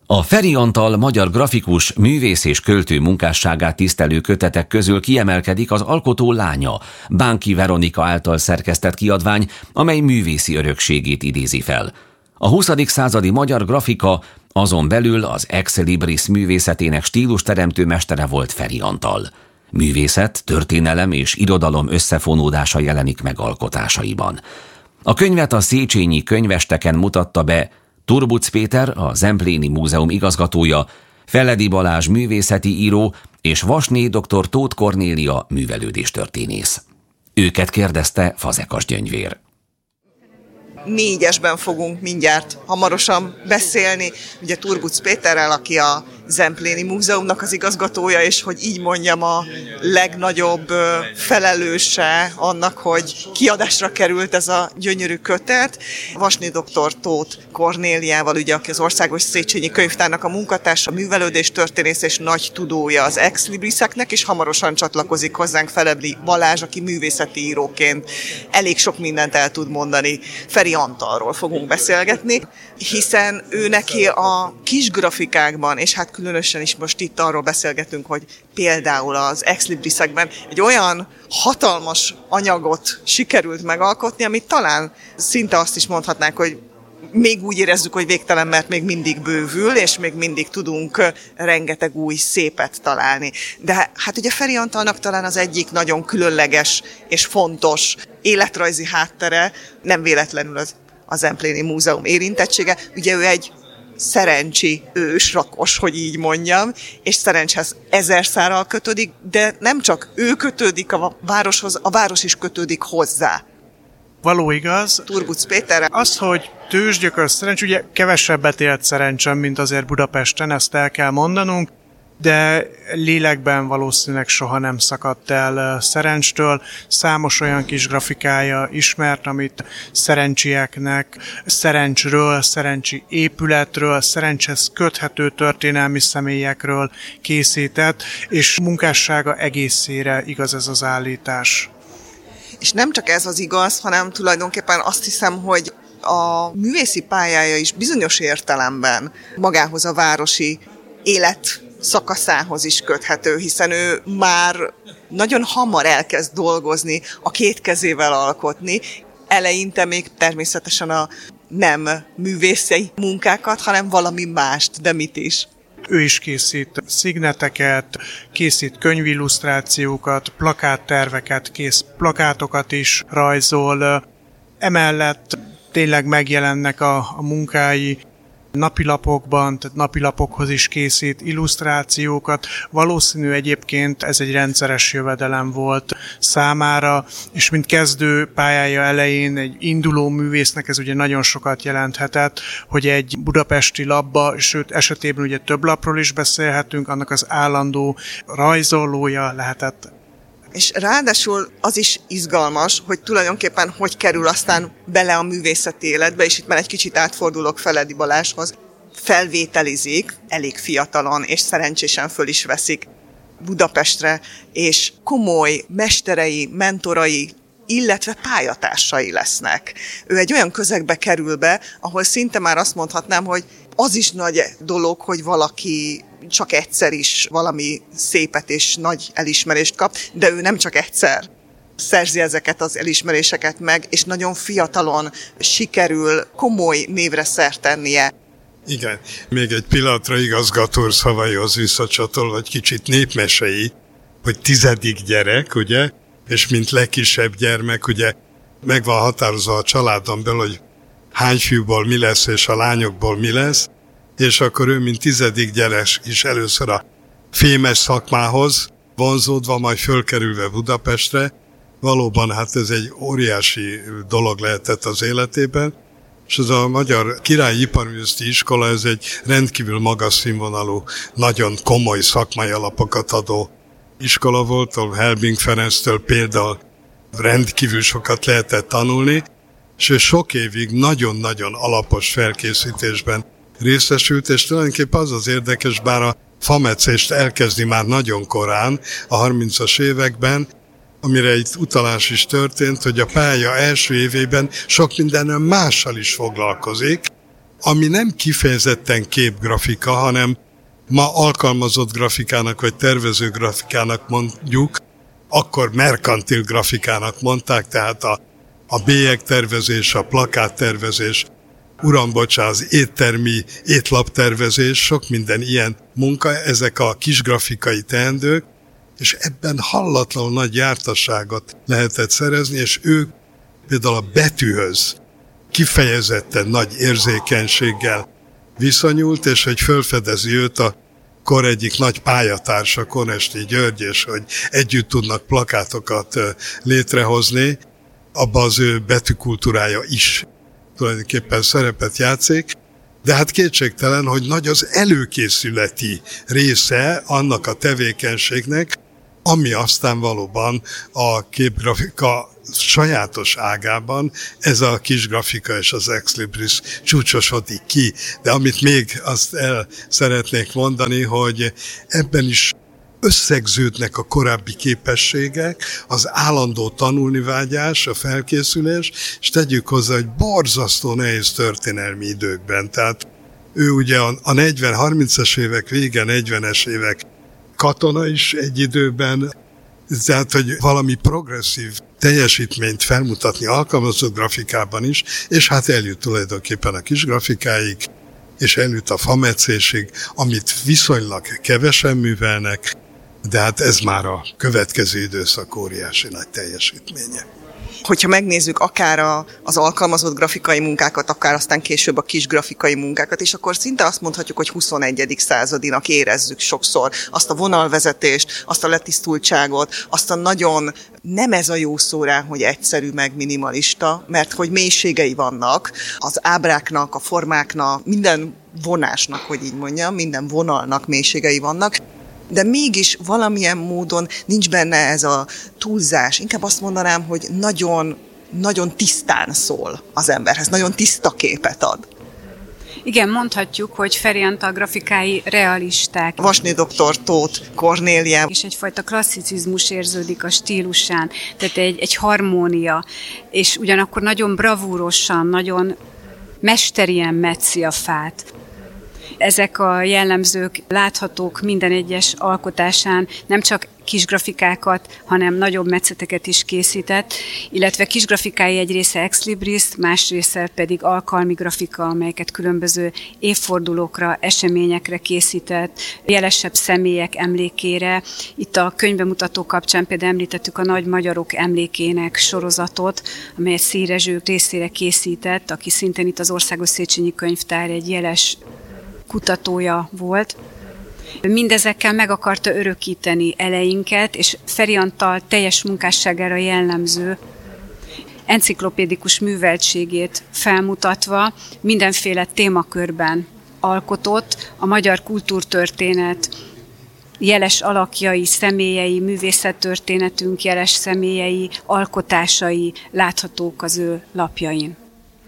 A Feri Antal magyar grafikus, művész és költő munkásságát tisztelő kötetek közül kiemelkedik az alkotó lánya, Bánki Veronika által szerkesztett kiadvány, amely művészi örökségét idézi fel. A 20. századi magyar grafika, azon belül az ex libris művészetének stílusteremtő mestere volt Feri Antal. Művészet, történelem és irodalom összefonódása jelenik meg alkotásaiban. A könyvet a Széchenyi könyvesteken mutatta be Turbuc Péter, a Zempléni Múzeum igazgatója, Feledi Balázs művészeti író és Vasné dr. Tóth Kornélia művelődéstörténész. Őket kérdezte Fazekas Gyöngyvér. 4-esben fogunk mindjárt hamarosan beszélni, ugye Turbuc Péterrel, aki a Zempléni Múzeumnak az igazgatója, és hogy így mondjam, a legnagyobb felelőse annak, hogy kiadásra került ez a gyönyörű kötet. Vasné dr. Tóth Kornéliával, ugye, aki az Országos Széchenyi Könyvtárnak a munkatársa, művelődéstörténész és nagy tudója az ex libriseknek, és hamarosan csatlakozik hozzánk Feledi Balázs, aki művészeti íróként elég sok mindent el tud mondani. Feri Antalról fogunk beszélgetni, hiszen ő neki a kis grafikákban, és hát különösen is most itt arról beszélgetünk, hogy például az ex librisekben egy olyan hatalmas anyagot sikerült megalkotni, amit talán szinte azt is mondhatnánk, hogy még úgy érezzük, hogy végtelen, mert még mindig bővül, és még mindig tudunk rengeteg új szépet találni. De hát ugye Feri Antalnak talán az egyik nagyon különleges és fontos életrajzi háttere, nem véletlenül az Zempléni Múzeum érintettsége. Ugye ő egy szerencsi ősrakos, hogy így mondjam, és szerencshez ezerszárral kötődik, de nem csak ő kötődik a városhoz, a város is kötődik hozzá. Való igaz. Turbuc Péterre. Az, hogy tőzsgyökös Szerencs, ugye kevesebbet élt Szerencsem, mint azért Budapesten, ezt el kell mondanunk, de lélekben valószínűleg soha nem szakadt el Szerencstől. Számos olyan kis grafikája ismert, amit szerencsieknek, Szerencsről, szerencsi épületről, Szerencshez köthető történelmi személyekről készített, és munkássága egészére igaz ez az állítás. És nem csak ez az igaz, hanem tulajdonképpen azt hiszem, hogy a művészi pályája is bizonyos értelemben magához a városi élet szakaszához is köthető, hiszen ő már nagyon hamar elkezd dolgozni, a két kezével alkotni. Eleinte még természetesen a nem művészei munkákat, hanem valami mást, de mit is. Ő is készít szigneteket, készít könyvillusztrációkat, plakátterveket, plakátokat is rajzol. Emellett tényleg megjelennek a munkái napilapokban, tehát napilapokhoz is készít illusztrációkat. Valószínű egyébként ez egy rendszeres jövedelem volt számára, és mint kezdő pályája elején egy induló művésznek ez ugye nagyon sokat jelenthetett, hogy egy budapesti labba, sőt esetében ugye több lapról is beszélhetünk, annak az állandó rajzolója lehetett. És ráadásul az is izgalmas, hogy tulajdonképpen hogy kerül aztán bele a művészeti életbe, és itt már egy kicsit átfordulok Feledi Balázshoz. Felvételizik, elég fiatalon, és szerencsésen föl is veszik Budapestre, és komoly mesterei, mentorai, illetve pályatársai lesznek. Ő egy olyan közegbe kerül be, ahol szinte már azt mondhatnám, hogy az is nagy dolog, hogy valaki csak egyszer is valami szépet és nagy elismerést kap, de ő nem csak egyszer szerzi ezeket az elismeréseket meg, és nagyon fiatalon sikerül komoly névre szert tennie. Igen, még egy pillanatra igazgató úr szavaihoz visszacsatolva, egy kicsit népmesei, hogy 10. gyerek, ugye, és mint legkisebb gyermek, ugye, meg van határozva a családon belül, hogy hány fiúból mi lesz, és a lányokból mi lesz, és akkor ő, mint 10. gyerek is először a fémes szakmához vonzódva, majd fölkerülve Budapestre. Valóban hát ez egy óriási dolog lehetett az életében, és ez a Magyar Királyi Iparművészeti Iskola, ez egy rendkívül magas színvonalú, nagyon komoly szakmai alapokat adó iskola volt, ahol Helbing Ferenctől például rendkívül sokat lehetett tanulni, és ő sok évig nagyon-nagyon alapos felkészítésben részesült, és tulajdonképpen az érdekes, bár a fametszést elkezdi már nagyon korán, a 30-as években, amire egy utalás is történt, hogy a pálya első évében sok mindennel mással is foglalkozik, ami nem kifejezetten képgrafika, hanem ma alkalmazott grafikának vagy tervező grafikának mondjuk, akkor merkantil grafikának mondták, tehát a bélyegtervezés, a plakáttervezés, uram, bocsánat, az éttermi étlaptervezés, sok minden ilyen munka, ezek a kis grafikai teendők, és ebben hallatlanul nagy jártasságot lehetett szerezni, és ő például a betűhöz kifejezetten nagy érzékenységgel viszonyult, és hogy felfedezi őt a kor egyik nagy pályatársa, Konesti György, és hogy együtt tudnak plakátokat létrehozni, abban az ő betűkultúrája is tulajdonképpen szerepet játszik, de hát kétségtelen, hogy nagy az előkészületi része annak a tevékenységnek, ami aztán valóban a képgrafika sajátos ágában ez a kis grafika és az Ex Libris csúcsosodik ki. De amit még azt el szeretnék mondani, hogy ebben is összegződnek a korábbi képességek, az állandó tanulnivágyás, a felkészülés, és tegyük hozzá, hogy borzasztó nehéz történelmi időkben. Tehát ő ugye a 40-30-es évek vége, 40-es évek katona is egy időben, tehát, hogy valami progresszív teljesítményt felmutatni alkalmazott grafikában is, és hát eljut tulajdonképpen a kis grafikáig, és eljut a fametszésig, amit viszonylag kevesen művelnek, de hát ez már a következő időszak óriási nagy teljesítménye. Hogyha megnézzük akár az alkalmazott grafikai munkákat, akár aztán később a kis grafikai munkákat, és akkor szinte azt mondhatjuk, hogy 21. századinak érezzük sokszor azt a vonalvezetést, azt a letisztultságot, azt a nagyon, nem ez a jó szó rá, hogy egyszerű meg minimalista, mert hogy mélységei vannak az ábráknak, a formáknak, minden vonásnak, hogy így mondjam, minden vonalnak mélységei vannak, de mégis valamilyen módon nincs benne ez a túlzás. Inkább azt mondanám, hogy nagyon, nagyon tisztán szól az emberhez, nagyon tiszta képet ad. Igen, mondhatjuk, hogy Feri Antal grafikái realisták. Vasné dr. Tóth Kornélia. És egyfajta klasszicizmus érződik a stílusán, tehát egy harmónia, és ugyanakkor nagyon bravúrosan, nagyon mesterien metszi a fát. Ezek a jellemzők láthatók minden egyes alkotásán, nem csak kis grafikákat, hanem nagyobb metszeteket is készített, illetve kis grafikái egy része ex libris, más része pedig alkalmi grafika, amelyeket különböző évfordulókra, eseményekre készített, jelesebb személyek emlékére. Itt a könyvbemutató kapcsán például említettük a Nagy Magyarok emlékének sorozatot, amelyet Széles részére készített, aki szintén itt az Országos Széchenyi Könyvtár egy jeles kutatója volt. Mindezekkel meg akarta örökíteni eleinket, és Feri Antal teljes munkásságára jellemző enciklopédikus műveltségét felmutatva mindenféle témakörben alkotott, a magyar kultúrtörténet jeles alakjai, személyei, művészettörténetünk jeles személyei, alkotásai láthatók az ő lapjain.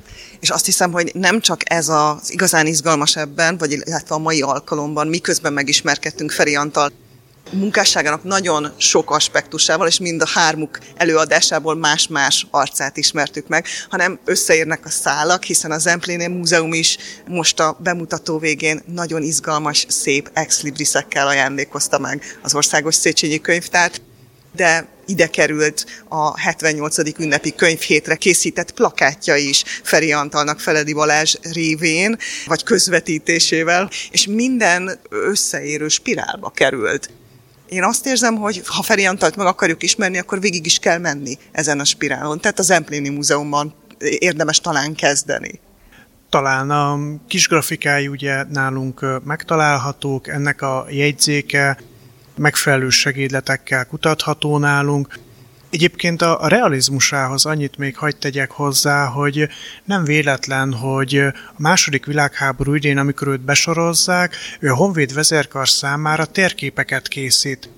És azt hiszem, hogy nem csak ez az igazán izgalmas ebben, vagy illetve a mai alkalomban, miközben megismerkedtünk Feri Antal munkásságának nagyon sok aspektusával, és mind a hármuk előadásából más-más arcát ismertük meg, hanem összeérnek a szálak, hiszen a Zempléni Múzeum is most a bemutató végén nagyon izgalmas, szép ex librisekkel ajándékozta meg az Országos Széchenyi Könyvtárt, de ide került a 78. ünnepi könyvhétre készített plakátja is Feri Antalnak Feledi Balázs révén, vagy közvetítésével, és minden összeérő spirálba került. Én azt érzem, hogy ha Feri Antalt meg akarjuk ismerni, akkor végig is kell menni ezen a spirálon. Tehát a Zempléni Múzeumban érdemes talán kezdeni. Talán a kis grafikái ugye nálunk megtalálhatók, ennek a jegyzéke megfelelő segédletekkel kutatható nálunk. Egyébként a realizmusához annyit még hadd tegyek hozzá, hogy nem véletlen, hogy a II. Világháború idején, amikor őt besorozzák, ő a Honvéd vezérkar számára térképeket készít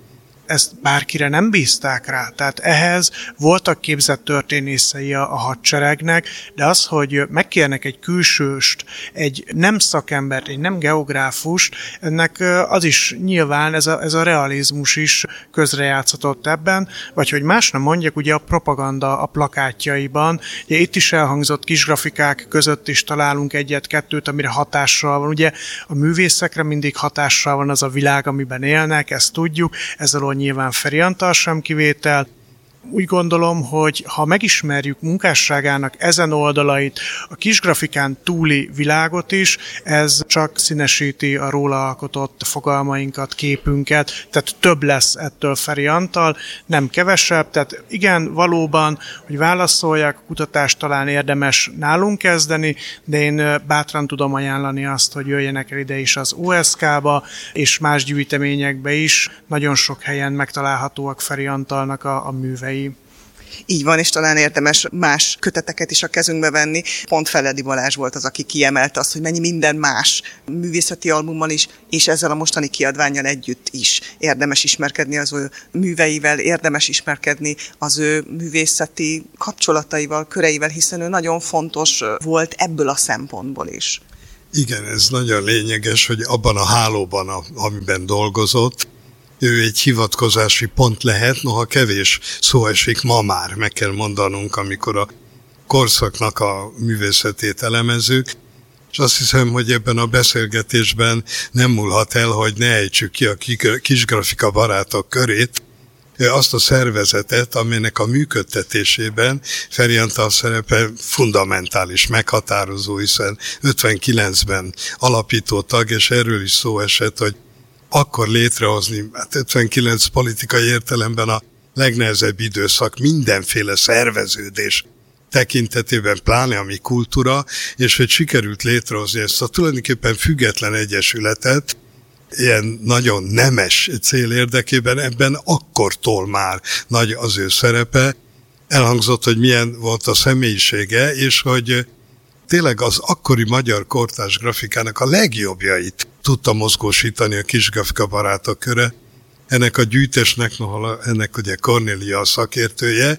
ezt bárkire nem bízták rá. Tehát ehhez voltak képzett történészei a hadseregnek, de az, hogy megkérnek egy külsőst, egy nem szakembert, egy nem geográfust, ennek az is nyilván, ez a realizmus is közrejátszhatott ebben, vagy hogy más nem mondjak, ugye a propaganda a plakátjaiban, ugye itt is elhangzott kis grafikák között is találunk egyet-kettőt, amire hatással van. Ugye a művészekre mindig hatással van az a világ, amiben élnek, ezt tudjuk, ezzel nyilván Feri Antal sem kivétel. Úgy gondolom, hogy ha megismerjük munkásságának ezen oldalait, a kisgrafikán túli világot is, ez csak színesíti a róla alkotott fogalmainkat, képünket, tehát több lesz ettől Feri Antal, nem kevesebb, tehát igen, valóban, hogy válaszoljak, a kutatást talán érdemes nálunk kezdeni, de én bátran tudom ajánlani azt, hogy jöjjenek el ide is az OSK-ba, és más gyűjteményekbe is, nagyon sok helyen megtalálhatóak Feri Antalnak a művei. Így van, és talán érdemes más köteteket is a kezünkbe venni. Pont Feledi Balázs volt az, aki kiemelte azt, hogy mennyi minden más művészeti albummal is, és ezzel a mostani kiadvánnyal együtt is érdemes ismerkedni az ő műveivel, érdemes ismerkedni az ő művészeti kapcsolataival, köreivel, hiszen ő nagyon fontos volt ebből a szempontból is. Igen, ez nagyon lényeges, hogy abban a hálóban, amiben dolgozott, ő egy hivatkozási pont lehet, noha kevés szó esik ma már, meg kell mondanunk, amikor a korszaknak a művészetét elemezzük, és azt hiszem, hogy ebben a beszélgetésben nem múlhat el, hogy ne ejtsük ki a kisgrafika barátok körét, azt a szervezetet, aminek a működtetésében Feri Antal szerepe fundamentális, meghatározó, hiszen 59-ben alapító tag, és erről is szó esett, hogy akkor létrehozni, 59 politikai értelemben a legnehezebb időszak, mindenféle szerveződés tekintetében, pláne a mi kultúra, és hogy sikerült létrehozni ezt a tulajdonképpen független egyesületet, ilyen nagyon nemes cél érdekében, ebben akkortól már nagy az ő szerepe. Elhangzott, hogy milyen volt a személyisége, és hogy tényleg az akkori magyar kortárs grafikának a legjobbjait tudta mozgósítani a kisgrafika barátok köre. Ennek a gyűjtésnek, ennek ugye Kornélia a szakértője,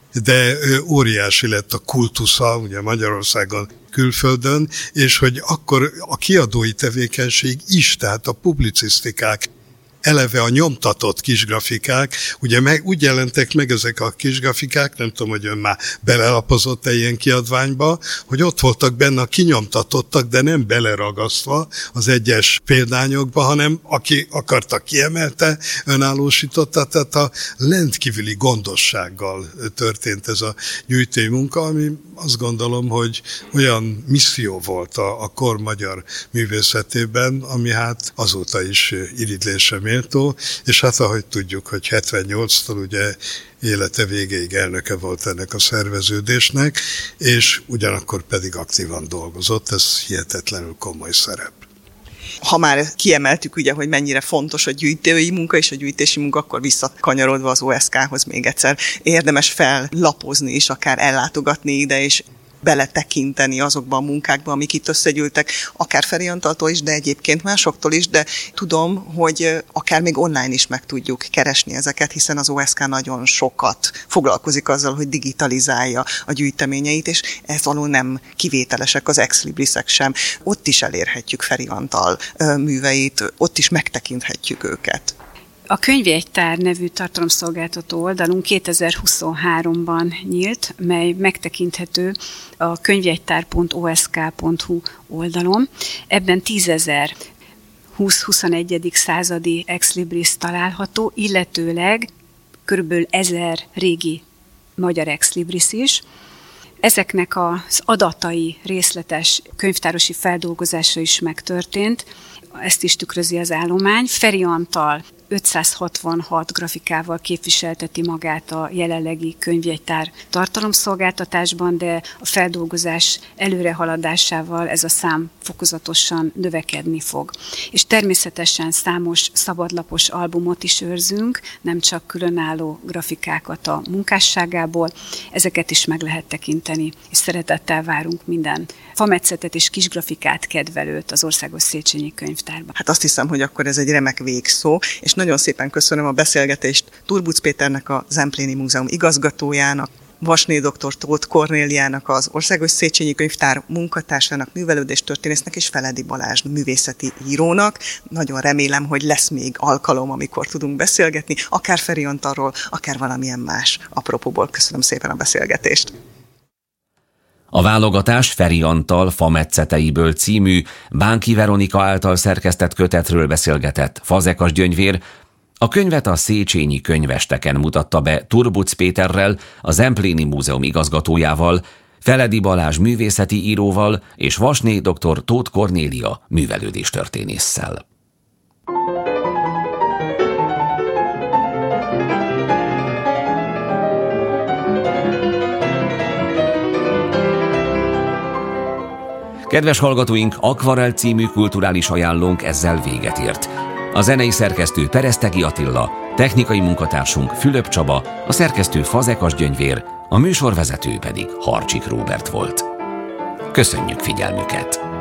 de óriási lett a kultusza, ugye Magyarországon, külföldön, és hogy akkor a kiadói tevékenység is, tehát a publicisztikák, eleve a nyomtatott kisgrafikák, ugye úgy jelentek meg ezek a kisgrafikák, nem tudom, hogy ön már belelapozott-e ilyen kiadványba, hogy ott voltak benne a kinyomtatottak, de nem beleragasztva az egyes példányokba, hanem aki akarta kiemelte, önállósította, tehát a rendkívüli gondossággal történt ez a gyűjtői munka, ami azt gondolom, hogy olyan misszió volt a kor magyar művészetében, ami hát azóta is irigylésre méltó, és hát ahogy tudjuk, hogy 78-tól ugye élete végéig elnöke volt ennek a szerveződésnek, és ugyanakkor pedig aktívan dolgozott, ez hihetetlenül komoly szerep. Ha már kiemeltük, ugye, hogy mennyire fontos a gyűjtői munka és a gyűjtési munka, akkor visszakanyarodva az OSK-hoz még egyszer érdemes fellapozni és akár ellátogatni ide, és beletekinteni azokba a munkákba, amik itt összegyűltek, akár Feri Antaltól is, de egyébként másoktól is, de tudom, hogy akár még online is meg tudjuk keresni ezeket, hiszen az OSK nagyon sokat foglalkozik azzal, hogy digitalizálja a gyűjteményeit, és ez alól nem kivételesek az ex-librisek sem. Ott is elérhetjük Feri Antal műveit, ott is megtekinthetjük őket. A Könyvjegytár nevű tartalomszolgáltató oldalunk 2023-ban nyílt, mely megtekinthető a könyvjegytár.osk.hu oldalon. Ebben 10.000 20-21. századi ex-libris található, illetőleg kb. 1000 régi magyar ex-libris is. Ezeknek az adatai, részletes könyvtárosi feldolgozása is megtörtént, ezt is tükrözi az állomány. Feri Antal 566 grafikával képviselteti magát a jelenlegi könyvjegytár tartalomszolgáltatásban, de a feldolgozás előrehaladásával ez a szám fokozatosan növekedni fog. És természetesen számos szabadlapos albumot is őrzünk, nem csak különálló grafikákat a munkásságából, ezeket is meg lehet tekinteni tekinteni, és szeretettel várunk minden fametszetet és kisgrafikát kedvelőt az Országos Széchenyi Könyvtárban. Hát azt hiszem, hogy akkor ez egy remek végszó, és nagyon szépen köszönöm a beszélgetést Turbuc Péternek, a Zempléni Múzeum igazgatójának, Vasné dr. Tóth Kornéliának, az Országos Széchenyi Könyvtár munkatársának, művelődéstörténésznek és Feledi Balázs művészeti írónak. Nagyon remélem, hogy lesz még alkalom, amikor tudunk beszélgetni, akár Feri Antalról, akár valamilyen más apropóból. Köszönöm szépen a beszélgetést. A válogatás Feri Antal fametszeteiből című Bánki Veronika által szerkesztett kötetről beszélgetett Fazekas Gyöngyvér. A könyvet a Széchenyi könyvesteken mutatta be Turbuc Péterrel, a Zempléni Múzeum igazgatójával, Feledi Balázs művészeti íróval és Vasné dr. Tóth Kornélia művelődéstörténésszel. Kedves hallgatóink, Akvarell című kulturális ajánlónk ezzel véget ért. A zenei szerkesztő Peresztegi Attila, technikai munkatársunk Fülöp Csaba, a szerkesztő Fazekas Gyöngyvér, a műsorvezető pedig Harcsik Róbert volt. Köszönjük figyelmüket!